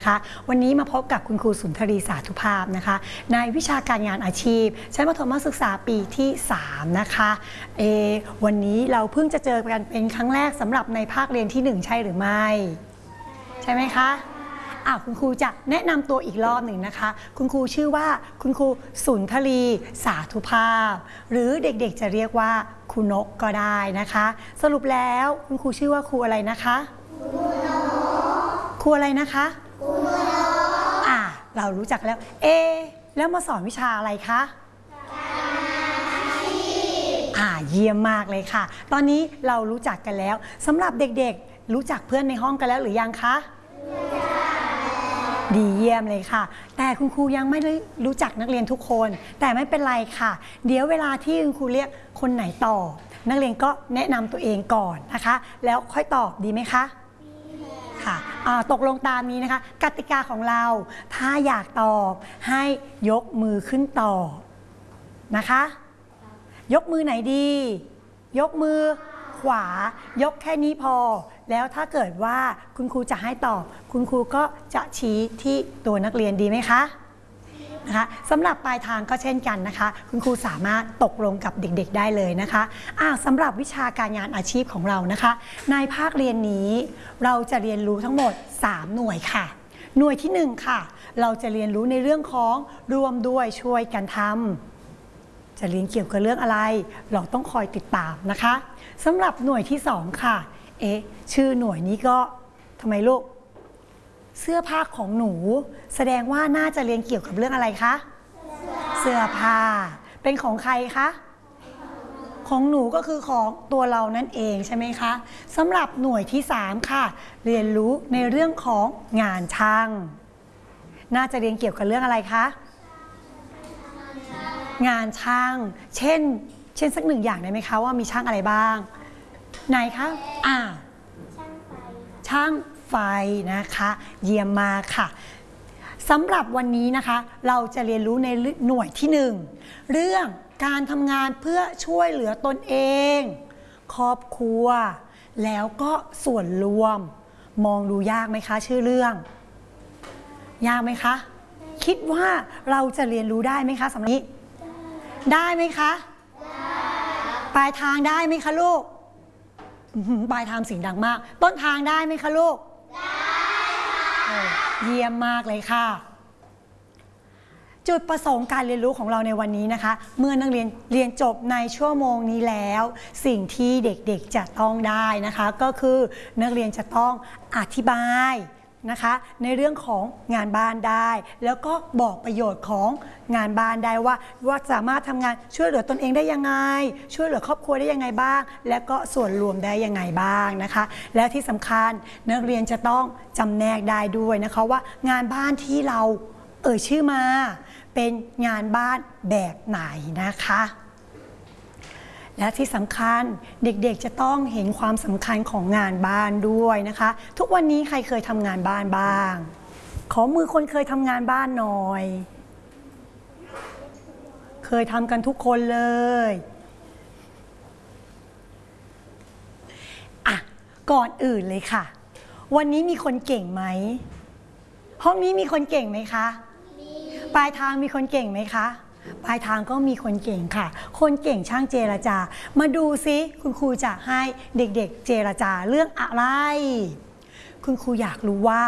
ค่ะวันนี้มาพบกับคุณครูสุนทรีสาธุภาพนะคะในวิชาการงานอาชีพชั้นประถมศึกษาปีที่3นะคะวันนี้เราเพิ่งจะเจอกันเป็นครั้งแรกสำหรับในภาคเรียนที่1ใช่หรือไม่ใช่ไหมคะคุณครูจะแนะนำตัวอีกรอบหนึ่งนะคะคุณครูชื่อว่าคุณครูสุนทรีสาธุภาพหรือเด็กๆจะเรียกว่าครูนกก็ได้นะคะสรุปแล้วคุณครูชื่อว่าครูอะไรนะคะครูอะไรนะคะเรารู้จักแล้วแล้วมาสอนวิชาอะไรคะเยี่ยมมากเลยค่ะตอนนี้เรารู้จักกันแล้วสำหรับเด็กๆรู้จักเพื่อนในห้องกันแล้วหรือยังคะดีเยี่ยมเลยค่ะแต่คุณครูยังไม่ได้รู้จักนักเรียนทุกคนแต่ไม่เป็นไรค่ะเดี๋ยวเวลาที่คุณครูเรียกคนไหนตอบนักเรียนก็แนะนำตัวเองก่อนนะคะแล้วค่อยตอบดีไหมคะค่ะตกลงตามนี้นะคะกติกาของเราถ้าอยากตอบให้ยกมือขึ้นตอบนะคะยกมือไหนดียกมือขวายกแค่นี้พอแล้วถ้าเกิดว่าคุณครูจะให้ตอบคุณครูก็จะชี้ที่ตัวนักเรียนดีไหมคะนะคะสำหรับปลายทางก็เช่นกันนะคะคุณครูสามารถตกลงกับเด็กๆได้เลยนะคะสำหรับวิชาการงานอาชีพของเรานะคะในภาคเรียนนี้เราจะเรียนรู้ทั้งหมด3หน่วยค่ะหน่วยที่1ค่ะเราจะเรียนรู้ในเรื่องของร่วมด้วยช่วยกันทำจะเรียนเกี่ยวกับเรื่องอะไรเราต้องคอยติดตามนะคะสำหรับหน่วยที่2ค่ะชื่อหน่วยนี้ก็ทำไมลูกเสื้อผ้าของหนูแสดงว่าน่าจะเรียนเกี่ยวกับเรื่องอะไรคะเสื้อผ้าเป็นของใครคะของหนูก็คือของตัวเรานั่นเองใช่ไหมคะสำหรับหน่วยที่3ค่ะเรียนรู้ในเรื่องของงานช่างน่าจะเรียนเกี่ยวกับเรื่องอะไรคะงานช่างเช่นสัก1อย่างได้ไหมคะว่ามีช่างอะไรบ้างไหนคะช่างไฟนะคะเยี่ยมมากค่ะสำหรับวันนี้นะคะเราจะเรียนรู้ในหน่วยที่1เรื่องการทำงานเพื่อช่วยเหลือตนเองครอบครัวแล้วก็ส่วนรวมมองดูยากไหมคะชื่อเรื่องยากไหมคะคิดว่าเราจะเรียนรู้ได้ไหมคะสำหรับนี้ได้ไหมคะปลายทางได้ไหมคะลูกปลายทางเสียงดังมากต้นทางได้ไหมคะลูกได้ค่ะเยี่ยมมากเลยค่ะจุดประสงค์การเรียนรู้ของเราในวันนี้นะคะเมื่อนักเรียนเรียนจบในชั่วโมงนี้แล้วสิ่งที่เด็กๆจะต้องได้นะคะก็คือนักเรียนจะต้องอธิบายนะคะในเรื่องของงานบ้านได้แล้วก็บอกประโยชน์ของงานบ้านได้ว่าสามารถทำงานช่วยเหลือตนเองได้ยังไงช่วยเหลือครอบครัวได้ยังไงบ้างและก็ส่วนรวมได้ยังไงบ้างนะคะและที่สำคัญนักเรียนจะต้องจำแนกได้ด้วยนะคะว่างานบ้านที่เราชื่อมาเป็นงานบ้านแบบไหนนะคะและที่สำคัญเด็กๆจะต้องเห็นความสำคัญของงานบ้านด้วยนะคะทุกวันนี้ใครเคยทำงานบ้านบ้างขอมือคนเคยทำงานบ้านหน่อยเคยทำกันทุกคนเลยก่อนอื่นเลยค่ะวันนี้มีคนเก่งไหมห้องนี้มีคนเก่งไหมคะปลายทางมีคนเก่งไหมคะปลายทางก็มีคนเก่งค่ะคนเก่งช่างเจรจามาดูซิคุณครูจะให้เด็กๆเจรจาเรื่องอะไรคุณครูอยากรู้ว่า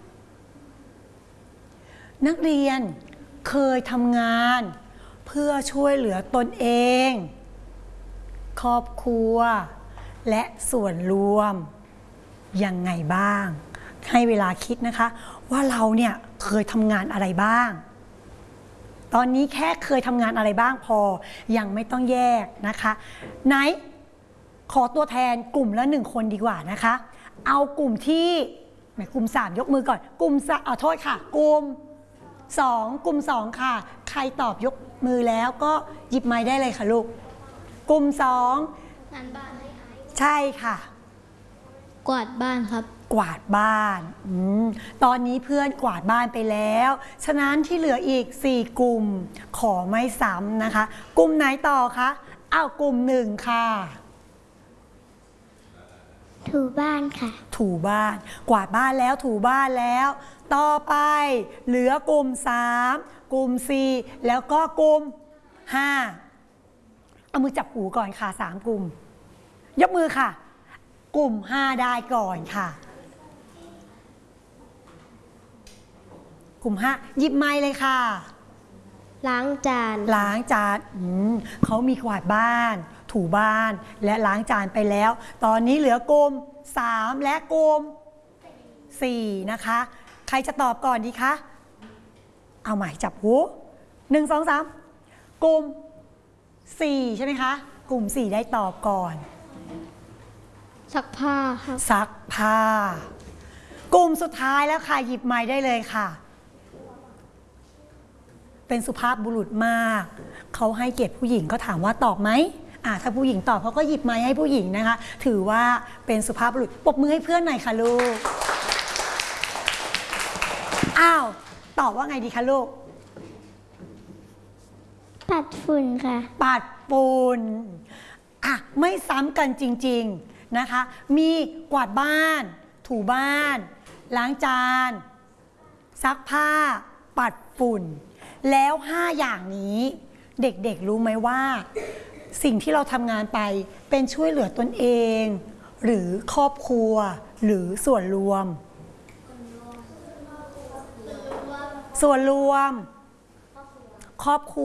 นักเรียนเคยทำงานเพื่อช่วยเหลือตนเองครอบครัวและส่วนรวมยังไงบ้างให้เวลาคิดนะคะว่าเราเนี่ยเคยทำงานอะไรบ้างตอนนี้แค่เคยทำงานอะไรบ้างพอยังไม่ต้องแยกนะคะไหนขอตัวแทนกลุ่มละ1คนดีกว่านะคะเอากลุ่มที่กลุ่ม3ยกมือก่อนกลุ่มโทษค่ะกลุ่ม2กลุ่ม2ค่ะใครตอบยกมือแล้วก็หยิบไม้ได้เลยค่ะลูกกลุ่ม2งานบ้านใช่ค่ะกวาดบ้านครับกวาดบ้านตอนนี้เพื่อนกวาดบ้านไปแล้วฉะนั้นที่เหลืออีก4กลุ่มขอไม่ซ้ำนะคะกลุ่มไหนต่อคะกลุ่ม1ค่ะถูบ้านค่ะถูบ้านกวาดบ้านแล้วถูบ้านแล้วต่อไปเหลือกลุ่ม3กลุ่ม4แล้วก็กลุ่ม5เอามือจับหูก่อนค่ะ3กลุ่มยกมือค่ะกลุ่ม5ได้ก่อนค่ะกลุ่ม5หยิบไม้เลยค่ะล้างจานเขามีกวาดบ้านถูบ้านและล้างจานไปแล้วตอนนี้เหลือกลุ่ม3และกลุ่ม4นะคะใครจะตอบก่อนดีคะเอาใหม่จับหู1 2 3กลุ่ม4ใช่ไหมคะกลุ่ม4ได้ตอบก่อนซักผ้าครับซักผ้ากลุ่มสุดท้ายแล้วค่ะหยิบไม้ได้เลยค่ะเป็นสุภาพบุรุษมากเขาให้เกียรติผู้หญิงก็ถามว่าตอบไหมถ้าผู้หญิงตอบเขาก็หยิบไม้ให้ผู้หญิงนะคะถือว่าเป็นสุภาพบุรุษปรบมือให้เพื่อนหน่อยค่ะลูกอ้าวตอบว่าไงดีคะลูกปัดฝุ่นค่ะปัดฝุ่นไม่ซ้ำกันจริงๆนะคะมีกวาดบ้านถูบ้านล้างจานซักผ้าปัดฝุ่นแล้ว5อย่างนี้เด็กๆรู้ไหมว่าสิ่งที่เราทำงานไปเป็นช่วยเหลือตนเองหรือครอบครัวหรือส่วนรวมครอบค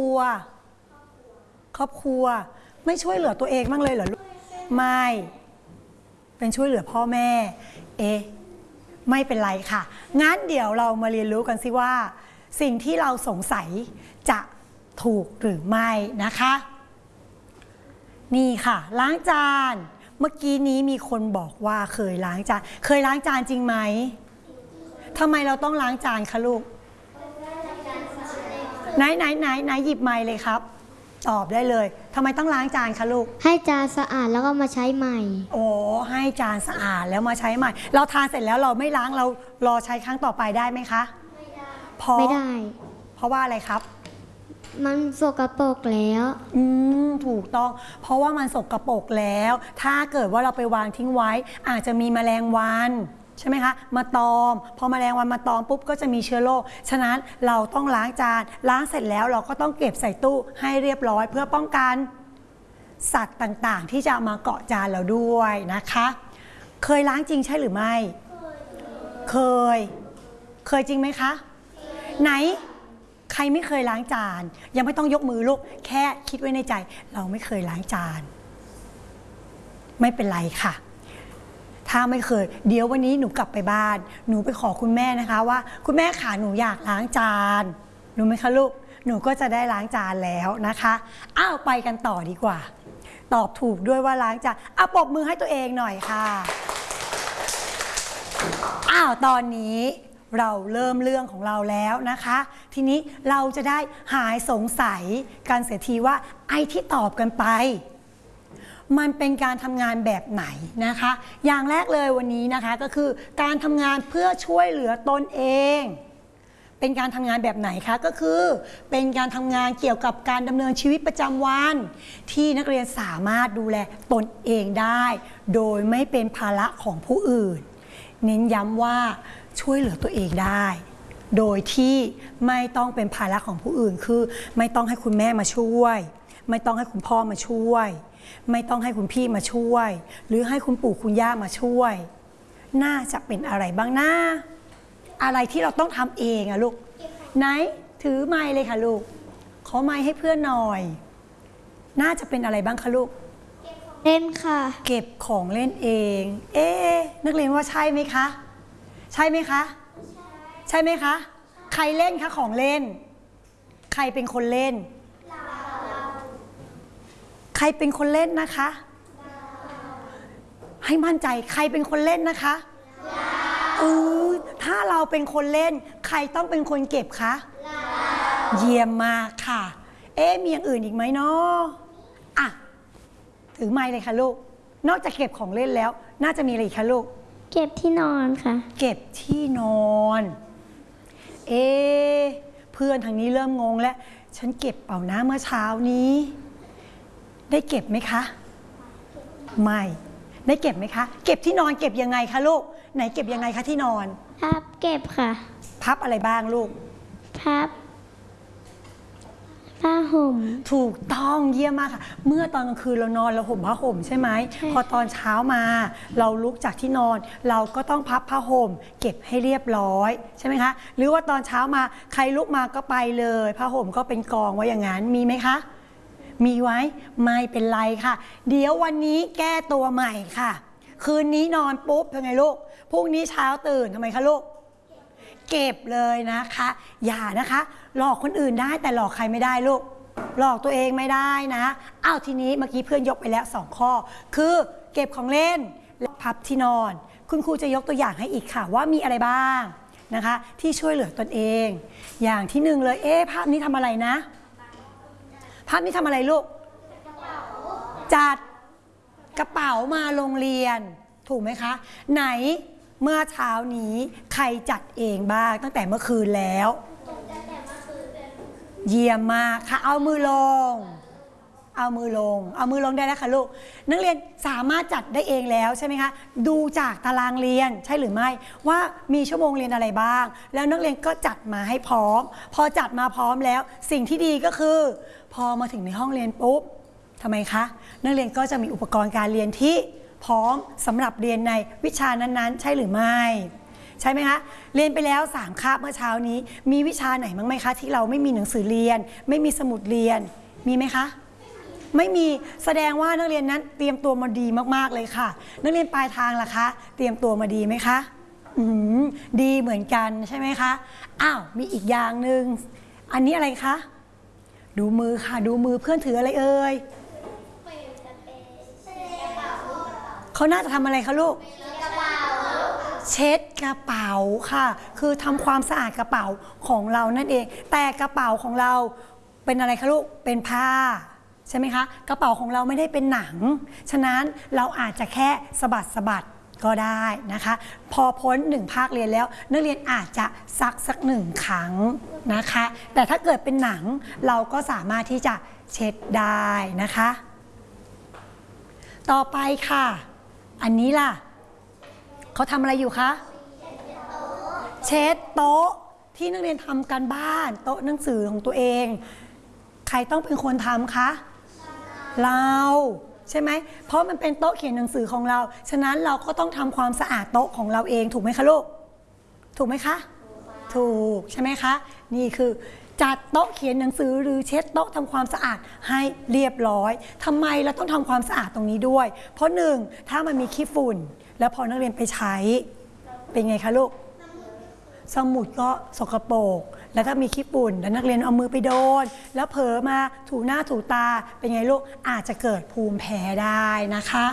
รัวไม่ช่วยเหลือตัวเองบ้างเลยเหรอลูกไม่เป็นช่วยเหลือพ่อแม่ไม่เป็นไรค่ะงั้นเดี๋ยวเรามาเรียนรู้กันสิว่าสิ่งที่เราสงสัยจะถูกหรือไม่นะคะนี่ค่ะล้างจานเมื่อกี้นี้มีคนบอกว่าเคยล้างจานจริงไหมทำไมเราต้องล้างจานคะลูกไหนหยิบไมค์เลยครับตอบได้เลยทำไมต้องล้างจานคะลูกให้จานสะอาดแล้วก็มาใช้ใหม่ให้จานสะอาดแล้วมาใช้ใหม่เราทานเสร็จแล้วเราไม่ล้างเรารอใช้ครั้งต่อไปได้ไหมคะไม่ได้เพราะว่าอะไรครับมันสกปรกแล้วถูกต้องเพราะว่ามันสกปรกแล้วถ้าเกิดว่าเราไปวางทิ้งไว้อาจจะมีแมลงวันใช่ไหมคะมาตอมพอแมลงวันมาตอมปุ๊บก็จะมีเชื้อโรคฉะนั้นเราต้องล้างจานล้างเสร็จแล้วเราก็ต้องเก็บใส่ตู้ให้เรียบร้อยเพื่อป้องกันสัตว์ต่างๆที่จะมาเกาะจานเราด้วยนะคะเคยล้างจริงใช่หรือไม่เคยจริงไหมคะไหนใครไม่เคยล้างจานยังไม่ต้องยกมือลูกแค่คิดไว้ในใจเราไม่เคยล้างจานไม่เป็นไรค่ะถ้าไม่เคยเดี๋ยววันนี้หนูกลับไปบ้านหนูไปขอคุณแม่นะคะว่าคุณแม่ขาหนูอยากล้างจานรู้ไหมคะลูกหนูก็จะได้ล้างจานแล้วนะคะไปกันต่อดีกว่าตอบถูกด้วยว่าล้างจานปรบมือให้ตัวเองหน่อยค่ะตอนนี้เราเริ่มเรื่องของเราแล้วนะคะทีนี้เราจะได้หายสงสัยกันเสียทีว่าไอ้ที่ตอบกันไปมันเป็นการทำงานแบบไหนนะคะอย่างแรกเลยวันนี้นะคะก็คือการทำงานเพื่อช่วยเหลือตนเองเป็นการทำงานแบบไหนคะก็คือเป็นการทำงานเกี่ยวกับการดำเนินชีวิตประจำวันที่นักเรียนสามารถดูแลตนเองได้โดยไม่เป็นภาระของผู้อื่นเน้นย้ำว่าช่วยเหลือตัวเองได้โดยที่ไม่ต้องเป็นภาระของผู้อื่นคือไม่ต้องให้คุณแม่มาช่วยไม่ต้องให้คุณพ่อมาช่วยไม่ต้องให้คุณพี่มาช่วยหรือให้คุณปู่คุณย่ามาช่วยน่าจะเป็นอะไรบ้างนะอะไรที่เราต้องทำเองอะลูกไหนถือไมค์เลยค่ะลูกขอไมค์ให้เพื่อนหน่อยน่าจะเป็นอะไรบ้างคะลูกเล่นค่ะเก็บของเล่นเองนักเรียนว่าใช่ไหมคะใช่ไหมคะใช่ไหมคะใครเล่นคะของเล่นใครเป็นคนเล่นใครเป็นคนเล่นนะคะให้มั่นใจใครเป็นคนเล่นนะคะถ้าเราเป็นคนเล่นใครต้องเป็นคนเก็บคะเยี่ยมมากค่ะมีอย่างอื่นอีกไหมเนาะถือไมค์เลยค่ะลูกนอกจากเก็บของเล่นแล้วน่าจะมีอะไรอีกคะลูกเก็บที่นอนค่ะเก็บที่นอนเพื่อนทางนี้เริ่มงงแล้วฉันเก็บเปล่านะเมื่อเช้านี้ได้เก็บไหมคะไม่ได้เก็บไหมคะ เก็บที่นอนเก็บยังไงคะลูกไหนเก็บยังไงคะที่นอนพับเก็บค่ะพับอะไรบ้างลูกพับผ้าห่มถูกต้องเยี่ยมมากค่ะเมื่อตอนกลางคืนเรานอนเราห่มผ้าห่มใช่ไหมใช่พอตอนเช้ามาเราลุกจากที่นอน เราก็ต้องพับผ้าห่มเก็บให้เรียบร้อยใช่ไหมคะหรือว่าตอนเช้ามาใครลุกมาก็ไปเลยผ้าห่มก็เป็นกองไว้อย่างนั้นมีไหมคะมีไว้ไม่เป็นไรค่ะ เดี๋ยววันนี้แก้ตัวใหม่ค่ะ คืนนี้นอนปุ๊บยังไงลูกพรุ่งนี้เช้าตื่นทำไมคะลูกเก็บเลยนะคะอย่านะคะหลอกคนอื่นได้แต่หลอกใครไม่ได้ลูกหลอกตัวเองไม่ได้นะอ้าวทีนี้เมื่อกี้เพื่อนยกไปแล้ว2ข้อคือเก็บของเล่นและพับที่นอนคุณครูจะยกตัวอย่างให้อีกค่ะว่ามีอะไรบ้างนะคะที่ช่วยเหลือตนเองอย่างที่หนึ่งเลยภาพนี้ทำอะไรนะภาพนี้ทำอะไรลูกจัดกระเป๋ามาโรงเรียนถูกไหมคะไหนเมื่อเช้านี้ใครจัดเองบ้างตั้งแต่เมื่อคืนแล้วเยี่ยมมากค่ะเอามือลงเอามือลงเอามือลงได้แล้วค่ะลูกนักเรียนสามารถจัดได้เองแล้วใช่ไหมคะดูจากตารางเรียนใช่หรือไม่ว่ามีชั่วโมงเรียนอะไรบ้างแล้วนักเรียนก็จัดมาให้พร้อมพอจัดมาพร้อมแล้วสิ่งที่ดีก็คือพอมาถึงในห้องเรียนปุ๊บทำไมคะนักเรียนก็จะมีอุปกรณ์การเรียนที่พร้อมสำหรับเรียนในวิชานั้นๆใช่หรือไม่ใช่ไหมคะเรียนไปแล้ว3คาบเมื่อเช้านี้มีวิชาไหนบ้างไหมคะที่เราไม่มีหนังสือเรียนไม่มีสมุดเรียนมีไหมคะไม่มีแสดงว่านักเรียนนั้นเตรียมตัวมาดีมากๆเลยค่ะนักเรียนปลายทางล่ะคะเตรียมตัวมาดีไหมคะดีเหมือนกันใช่ไหมคะอ้าวมีอีกอย่างหนึ่งอันนี้อะไรคะดูมือค่ะดูมือเพื่อนถืออะไรเอ่ยเขาน่าจะทำอะไรคะลูกเช็ดกระเป๋าค่ะคือทำความสะอาดกระเป๋าของเรานั่นเองแต่กระเป๋าของเราเป็นอะไรคะลูกเป็นผ้าใช่ไหมคะกระเป๋าของเราไม่ได้เป็นหนังฉะนั้นเราอาจจะแค่สะบัดก็ได้นะคะพอพ้น1ภาคเรียนแล้วนักเรียนอาจจะซักสัก1ครั้งนะคะแต่ถ้าเกิดเป็นหนังเราก็สามารถที่จะเช็ดได้นะคะต่อไปค่ะอันนี้ล่ะเขาทำอะไรอยู่คะเช็ดโต๊ะที่นักเรียนทำการบ้านโต๊ะหนังสือของตัวเองใครต้องเป็นคนทำคะเราใช่ไหมเพราะมันเป็นโต๊ะเขียนหนังสือของเราฉะนั้นเราก็ต้องทำความสะอาดโต๊ะของเราเองถูกไหมคะลูกถูกไหมคะถูกใช่ไหมคะนี่คือจัดโต๊ะเขียนหนังสือหรือเช็ดโต๊ะทำความสะอาดให้เรียบร้อยทำไมเราต้องทำความสะอาดตรงนี้ด้วยเพราะ1ถ้ามันมีขี้ฝุ่นแล้วพอนักเรียนไปใช้เป็นไงคะลูกสมุดก็สกปรกแล้วถ้ามีขี้ฝุ่นแล้วนักเรียนเอามือไปโดนแล้วเผลอมาถูหน้าถูตาเป็นไงลูกอาจจะเกิดภูมิแพ้ได้นะคะ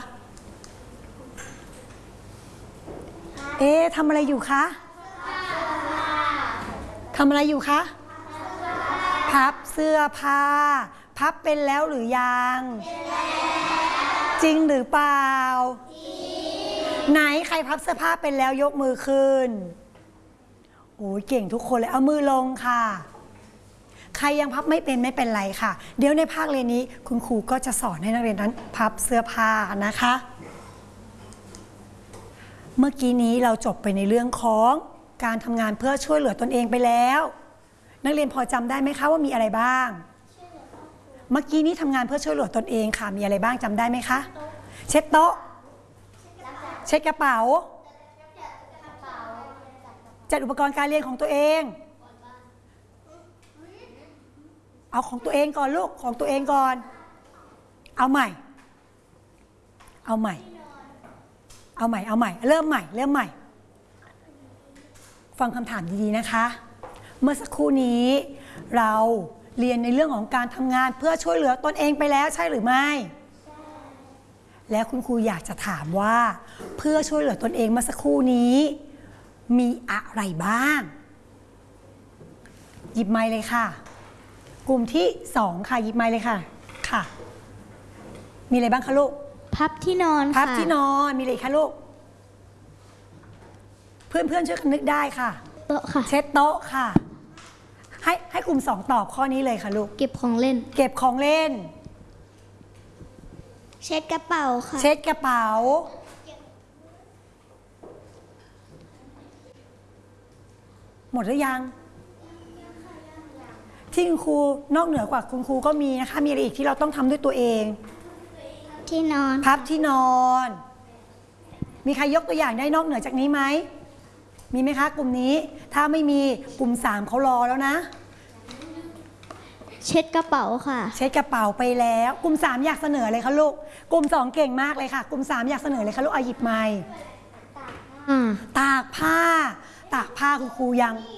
ทำอะไรอยู่คะทำอะไรอยู่คะพับเสื้อผ้าพับเป็นแล้วหรือยังจริงหรือเปล่าไหนใครพับเสื้อผ้าเป็นแล้วยกมือขึ้นโอ้ยเก่งทุกคนเลยเอามือลงค่ะใครยังพับไม่เป็นไม่เป็นไรค่ะเดี๋ยวในภาคเรียนนี้คุณครูก็จะสอนให้นักเรียนนั้นพับเสื้อผ้านะคะเมื่อกี้นี้เราจบไปในเรื่องของการทำงานเพื่อช่วยเหลือตนเองไปแล้วนักเรียนพอจำได้ไหมคะว่ามีอะไรบ้างเมื่อกี้นี้ทำงานเพื่อช่วยเหลือตนเองค่ะมีอะไรบ้างจำได้ไหมคะเช็ดโต๊ะเช็ดกระเป๋าจัดอุปกรณ์การเรียนของตัวเองเอาของตัวเองก่อนลูกของตัวเองก่อนเอาใหม่เอาใหม่เอาใหม่เอาใหม่เริ่มใหม่เริ่มใหม่ฟังคำถามดีๆนะคะเมื่อสักครู่นี้เราเรียนในเรื่องของการทำงานเพื่อช่วยเหลือตนเองไปแล้วใช่หรือไม่แล้วคุณครูอยากจะถามว่าเพื่อช่วยเหลือตนเองเมื่อสักครู่นี้มีอะไรบ้างหยิบไมค์เลยค่ะกลุ่มที่2ค่ะหยิบไมค์เลยค่ะค่ะมีอะไรบ้างคะลูกพับที่นอนค่ะพับที่นอนมีอะไรคะลูกเพื่อนๆช่วยกันนึกได้ค่ะโต๊ะค่ะเช็ดโต๊ะค่ะให้กลุ่ม2ตอบข้อนี้เลยค่ะลูกเก็บของเล่นเก็บของเล่นเช็ดกระเป๋าค่ะเช็ดกระเป๋าหมดหรือยังที่คุณครูนอกเหนือกว่าคุณครูก็มีนะคะมีอะไรอีกที่เราต้องทำด้วยตัวเองที่นอนพับที่นอนมีใครยกตัวอย่างได้นอกเหนือจากนี้ไหมมีไหมคะกลุ่มนี้ถ้าไม่มีกลุ่ม3เขารอแล้วนะเช็ดกระเป๋าค่ะเช็ดกระเป๋าไปแล้วกลุ่ม3อยากเสนอเลยคะลูกกลุ่ม2เก่งมากเลยค่ะกลุ่ม3อยากเสนอเลยคะลูกหยิบไมค์ตากผ้าคุณครู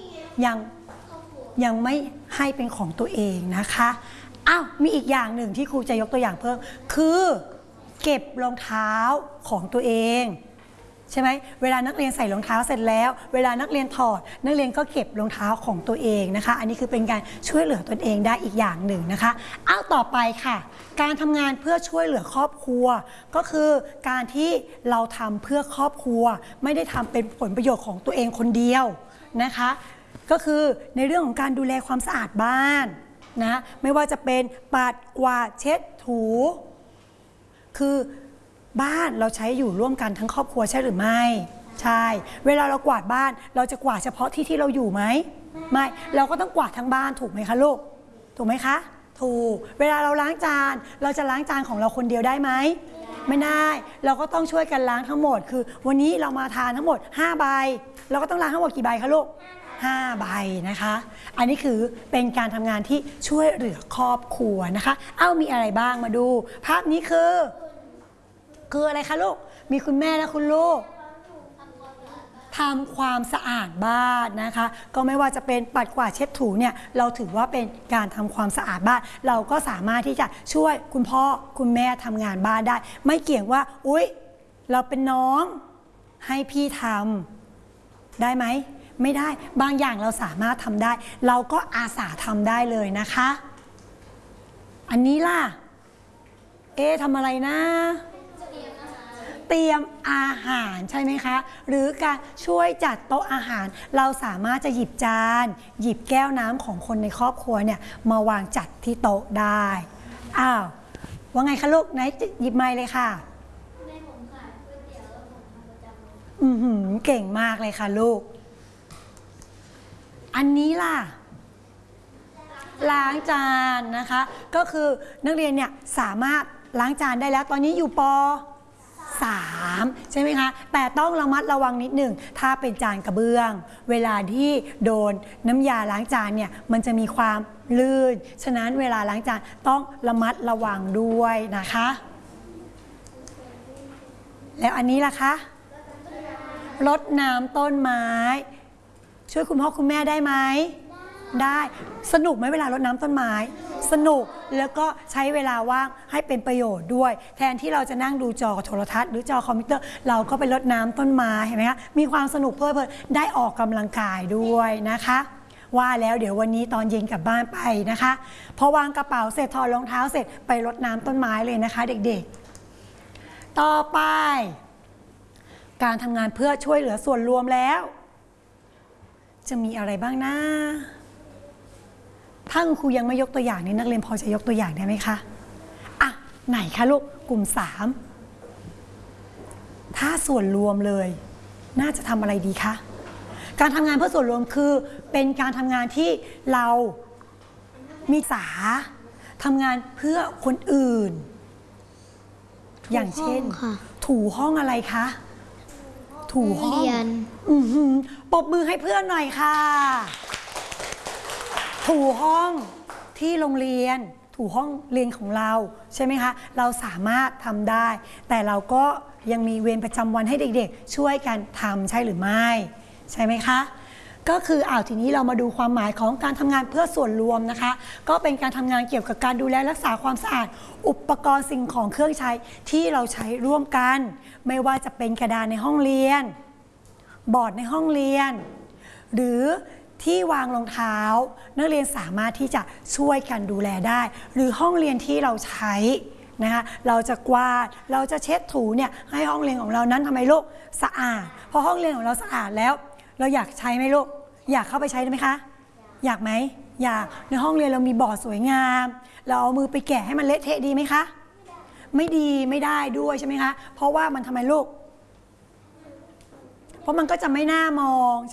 ยังไม่ให้เป็นของตัวเองนะคะอ้าวมีอีกอย่างหนึ่งที่ครูจะยกตัวอย่างเพิ่มคือเก็บรองเท้าของตัวเองใช่ไหมเวลานักเรียนใส่รองเท้าเสร็จแล้วเวลานักเรียนถอดนักเรียนก็เก็บรองเท้าของตัวเองนะคะอันนี้คือเป็นการช่วยเหลือตนเองได้อีกอย่างหนึ่งนะคะอ้าวต่อไปค่ะการทำงานเพื่อช่วยเหลือครอบครัวก็คือการที่เราทำเพื่อครอบครัวไม่ได้ทำเป็นผลประโยชน์ของตัวเองคนเดียวนะคะก็คือในเรื่องของการดูแลความสะอาดบ้านนะไม่ว่าจะเป็นปัดกวาดเช็ดถูคือบ้านเราใช้อยู่ร่วมกันทั้งครอบครัวใช่หรือไม่ใช่เวลาเรากวาดบ้านเราจะกวาดเฉพาะที่เราอยู่ไหมไม่เราก็ต้องกวาดทั้งบ้านถูกไหมคะลูกถูกไหมคะถูกเวลาเราล้างจานเราจะล้างจานของเราคนเดียวได้ไหมไม่ได้เราก็ต้องช่วยกันล้างทั้งหมดคือวันนี้เรามาทานทั้งหมด5ใบเราก็ต้องล้างทั้งหมดกี่ใบคะลูก5ใบนะคะอันนี้คือเป็นการทำงานที่ช่วยเหลือครอบครัวนะคะมีอะไรบ้างมาดูภาพนี้คืออะไรคะลูกมีคุณแม่และคุณลูกทำความสะอาดบ้านนะคะก็ไม่ว่าจะเป็นปัดกวาดเช็ดถูเนี่ยเราถือว่าเป็นการทำความสะอาดบ้านเราก็สามารถที่จะช่วยคุณพ่อคุณแม่ทำงานบ้านได้ไม่เกี่ยงว่าอุ๊ยเราเป็นน้องให้พี่ทำได้ไหมไม่ได้บางอย่างเราสามารถทำได้เราก็อาสาทำได้เลยนะคะอันนี้ล่ะทำอะไรนะเตรียมอาหารใช่ไหมคะหรือการช่วยจัดโต๊ะอาหารเราสามารถจะหยิบจานหยิบแก้วน้ำของคนในครอบครัวเนี่ยมาวางจัดที่โต๊ะได้ว่าไงคะลูกไหนหยิบไมค์เลยค่ะแม่ผมขายก๋วยเตี๋ยวแล้วผมทำประจำเก่งมากเลยค่ะลูกอันนี้ล่ะล้างจานนะคะก็คือนักเรียนเนี่ยสามารถล้างจานได้แล้วตอนนี้อยู่ป.3 ใช่ไหมคะแต่ต้องระมัดระวังนิดหนึ่งถ้าเป็นจานกระเบื้องเวลาที่โดนน้ำยาล้างจานเนี่ยมันจะมีความลื่นฉะนั้นเวลาล้างจานต้องระมัดระวังด้วยนะคะแล้วอันนี้ล่ะคะรดน้ำต้นไม้ช่วยคุณพ่อคุณแม่ได้ไหมได้สนุกไหมเวลารดน้ำต้นไม้สนุกแล้วก็ใช้เวลาว่างให้เป็นประโยชน์ด้วยแทนที่เราจะนั่งดูจอโทรทัศน์หรือจอคอมพิวเตอร์เราก็ไปรดน้ำต้นไม้เห็นไหมคะมีความสนุกเพลิดเพลินได้ออกกำลังกายด้วยนะคะว่าแล้วเดี๋ยววันนี้ตอนเย็นกลับบ้านไปนะคะพอวางกระเป๋าเสร็จถอดรองเท้าเสร็จไปรดน้ำต้นไม้เลยนะคะเด็กๆต่อไปการทำงานเพื่อช่วยเหลือส่วนรวมแล้วจะมีอะไรบ้างนะถ้าคุณครูยังไม่ยกตัวอย่างนี้นักเรียนพอจะยกตัวอย่างได้ไหมคะไหนคะลูกกลุ่ม3ถ้าส่วนรวมเลยน่าจะทำอะไรดีคะการทำงานเพื่อส่วนรวมคือเป็นการทำงานที่เรามีทำงานเพื่อคนอื่นอย่างเช่นถูห้องอะไรคะถูห้องเรียนปรบมือให้เพื่อนหน่อยค่ะถูห้องที่โรงเรียนถูห้องเรียนของเราใช่ไหมคะเราสามารถทำได้แต่เราก็ยังมีเวรประจำวันให้เด็กๆช่วยกันทำใช่หรือไม่ใช่ไหมคะก็คือทีนี้เรามาดูความหมายของการทำงานเพื่อส่วนรวมนะคะก็เป็นการทำงานเกี่ยวกับการดูแลรักษาความสะอาดอุปกรณ์สิ่งของเครื่องใช้ที่เราใช้ร่วมกันไม่ว่าจะเป็นกระดานในห้องเรียนบอร์ดในห้องเรียนหรือที่วางรองเท้านักเรียนสามารถที่จะช่วยกันดูแลได้หรือห้องเรียนที่เราใช้นะคะเราจะกวาดเราจะเช็ดถูเนี่ยให้ห้องเรียนของเรานั้นทำไมลูกสะอาดพอห้องเรียนของเราสะอาดแล้วเราอยากใช้ไหมลูกอยากเข้าไปใช้ไหมคะอยากไหมอยากในห้องเรียนเรามีบอร์ดสวยงามเราเอามือไปแกะให้มันเละเทะดีไหมคะไม่ดีไม่ได้ด้วยใช่ไหมคะเพราะว่ามันทำไมลูกเพราะมันก็จะไม่น่ามอง